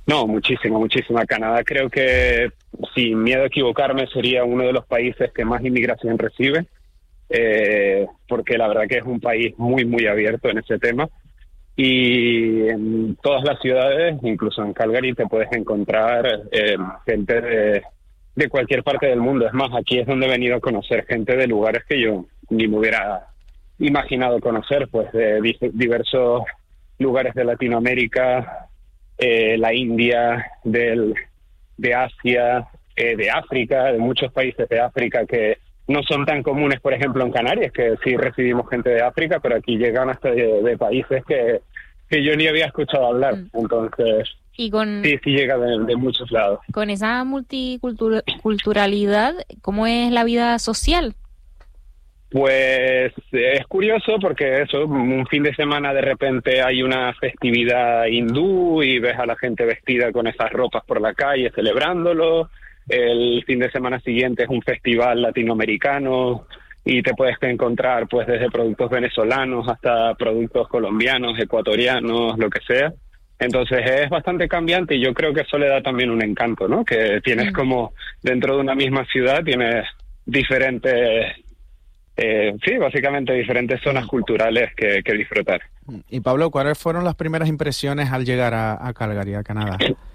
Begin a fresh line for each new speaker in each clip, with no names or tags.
No, muchísimo, muchísimo. Canadá creo que, sin miedo a equivocarme, sería uno de los países que más inmigración recibe, porque la verdad que es un país muy, muy abierto en ese tema. Y en todas las ciudades, incluso en Calgary, te puedes encontrar gente de cualquier parte del mundo. Es más, aquí es donde he venido a conocer gente de lugares que yo ni me hubiera imaginado conocer, pues de diversos lugares de Latinoamérica, la India, de Asia, de África, de muchos países de África que no son tan comunes, por ejemplo, en Canarias, que sí recibimos gente de África, pero aquí llegan hasta de países que yo ni había escuchado hablar. Entonces,
y
sí llega de muchos lados.
Con esa multiculturalidad, ¿cómo es la vida social?
Pues es curioso porque eso, un fin de semana de repente hay una festividad hindú y ves a la gente vestida con esas ropas por la calle celebrándolo. El fin de semana siguiente es un festival latinoamericano y te puedes encontrar pues desde productos venezolanos hasta productos colombianos, ecuatorianos, lo que sea. Entonces es bastante cambiante y yo creo que eso le da también un encanto, ¿no? Que tienes como dentro de una misma ciudad tienes diferentes, básicamente diferentes zonas culturales que disfrutar.
Y Pablo, ¿cuáles fueron las primeras impresiones al llegar a Calgary, a Canadá?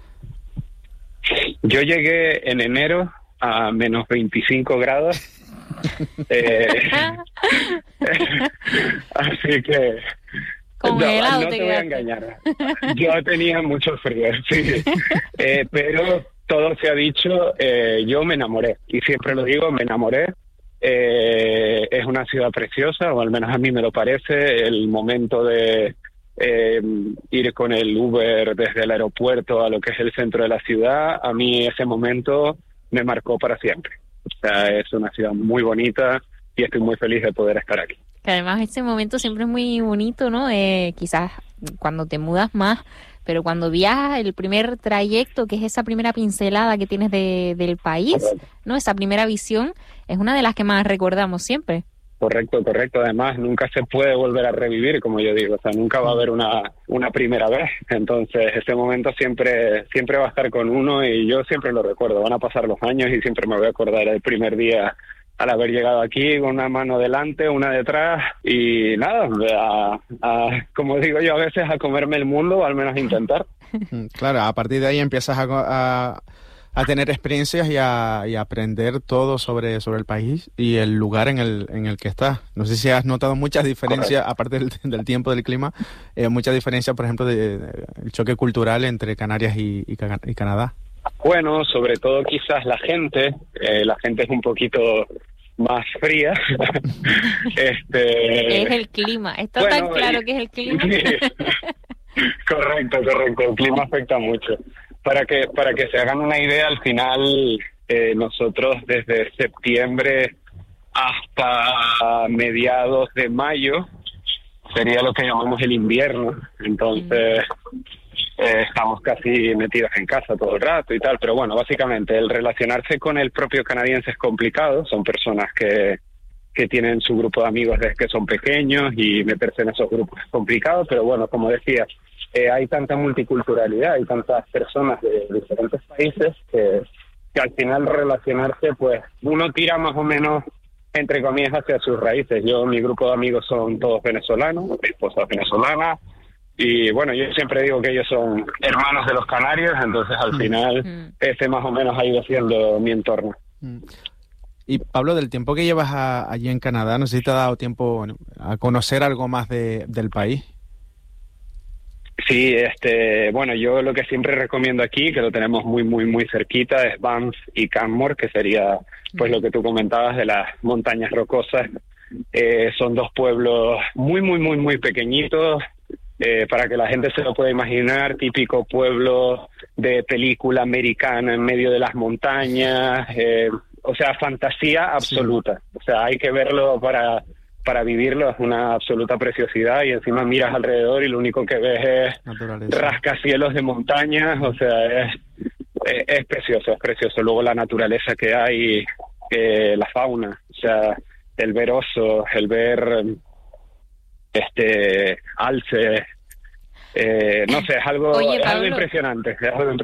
Yo llegué en enero a menos 25 grados. Así que
congelado,
no te voy a engañar. Yo tenía mucho frío, sí. Pero todo se ha dicho, yo me enamoré. Y siempre lo digo, me enamoré. Es una ciudad preciosa, o al menos a mí me lo parece. El momento de ir con el Uber desde el aeropuerto a lo que es el centro de la ciudad, a mí ese momento me marcó para siempre. O sea, es una ciudad muy bonita y estoy muy feliz de poder estar aquí.
Que además ese momento siempre es muy bonito, ¿no? Quizás cuando te mudas más, pero cuando viajas, el primer trayecto, que es esa primera pincelada que tienes del país, ¿no? Esa primera visión es una de las que más recordamos siempre.
Correcto. Además, nunca se puede volver a revivir, como yo digo. O sea, nunca va a haber una primera vez. Entonces, ese momento siempre va a estar con uno y yo siempre lo recuerdo. Van a pasar los años y siempre me voy a acordar el primer día al haber llegado aquí, con una mano delante, una detrás y nada, como digo yo a veces, a comerme el mundo, o al menos intentar.
Claro, a partir de ahí empiezas a tener experiencias y a aprender todo sobre el país y el lugar en el que estás. No sé si has notado muchas diferencias, aparte del tiempo, del clima, muchas diferencias, por ejemplo, el choque cultural entre Canarias y Canadá.
Bueno, sobre todo quizás la gente es un poquito más fría.
Es el clima, está tan claro que es el clima.
Sí. Correcto, el clima afecta mucho. Para que se hagan una idea, al final nosotros desde septiembre hasta mediados de mayo sería lo que llamamos el invierno. Entonces estamos casi metidos en casa todo el rato y tal, pero bueno, básicamente el relacionarse con el propio canadiense es complicado. Son personas que tienen su grupo de amigos desde que son pequeños y meterse en esos grupos es complicado, pero bueno, como decía, hay tanta multiculturalidad, hay tantas personas de diferentes países que al final relacionarse, pues uno tira más o menos, entre comillas, hacia sus raíces. Mi grupo de amigos son todos venezolanos, mi esposa es venezolana, y bueno, yo siempre digo que ellos son hermanos de los canarios, entonces al final ese más o menos ha ido siendo mi entorno.
Y Pablo, del tiempo que llevas allí en Canadá, ¿no sé si te ha dado tiempo a conocer algo más del país?
Sí, bueno, yo lo que siempre recomiendo aquí, que lo tenemos muy, muy, muy cerquita, es Banff y Canmore, que sería pues lo que tú comentabas de las montañas rocosas. Son dos pueblos muy, muy, muy, muy pequeñitos, para que la gente se lo pueda imaginar, típico pueblo de película americana en medio de las montañas, o sea, fantasía absoluta. Sí. O sea, hay que verlo para vivirlo, es una absoluta preciosidad, y encima miras alrededor y lo único que ves es rascacielos de montañas. O sea, es precioso, es precioso. Luego la naturaleza que hay, la fauna, o sea, el ver osos, el ver alces, no sé, es algo,
Oye,
es algo
Pablo,
impresionante.